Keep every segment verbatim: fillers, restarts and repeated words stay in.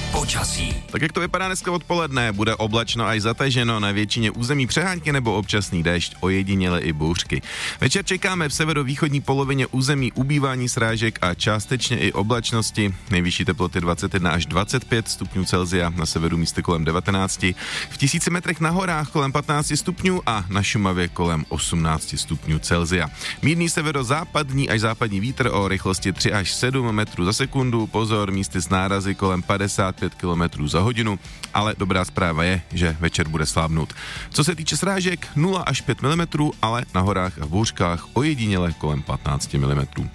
počasí. Tak jak to vypadá dneska odpoledne? Bude oblačno až zataženo, na většině území přehánky nebo občasný déšť, ojediněle i bouřky. Večer čekáme v severovýchodní polovině území ubývání srážek a částečně i oblačnosti. Nejvyšší teploty dvacet jedna až dvacet pět stupňů Celsia, na severu místy kolem devatenáct, v tisíci metrech na horách kolem patnáct stupňů a na Šumavě kolem osmnáct stupňů Celsia. Mírný severozápadní až západní vítr o rychlosti tři až sedm metrů za sekundu, pozor, místy s nárazy kolem padesát pět kilometrů za hodinu, ale dobrá zpráva je, že večer bude slábnout. Co se týče srážek, nula až pět milimetrů, ale na horách a v bouřkách ojediněle kolem patnáct milimetrů.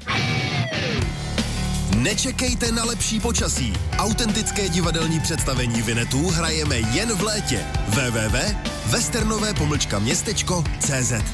Nečekejte na lepší počasí. Autentické divadelní představení Vinetů hrajeme jen v létě. w w w tečka westernové pomlčka městečko tečka cé zet.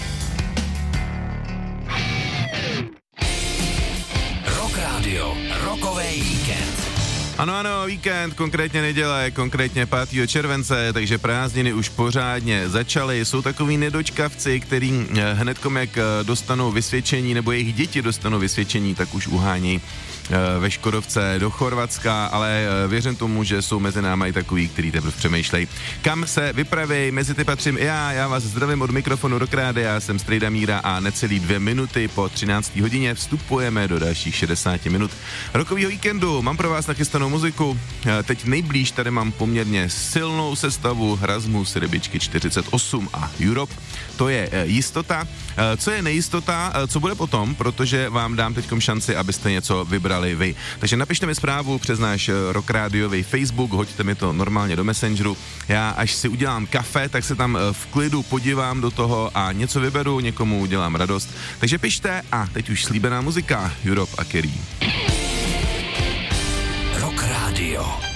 Rock Radio, rokový víkend. Ano, ano, víkend, konkrétně neděle, konkrétně pátého července, takže prázdniny už pořádně začaly. Jsou takový nedočkavci, který hnedkom jak dostanou vysvědčení, nebo jejich děti dostanou vysvědčení, tak už uhání ve Škodovce do Chorvatska, ale věřím tomu, že jsou mezi námi i takový, který teprve přemýšlej. Kam se vypraví, mezi ty patřím i já, já vás zdravím od mikrofonu Rock Rádia, já jsem Strejda Míra a necelý dvě minuty po třinácté hodině vstupujeme do dalších šedesát minut rokového víkendu. Mám pro vás nachystanou muziku, teď nejblíž tady mám poměrně silnou sestavu Rasmus, Rybičky čtyřicet osm a Europe. To je jistota. Co je nejistota, co bude potom, protože vám dám teďkom šanci, abyste něco vybrali vy. Takže napište mi zprávu přes náš Rock Rádiový Facebook, hoďte mi to normálně do Messengeru. Já až si udělám kafe, tak se tam v klidu podívám do toho a něco vyberu, někomu udělám radost. Takže pište a teď už slíbená muzika Europe a Kerry. Rock Radio.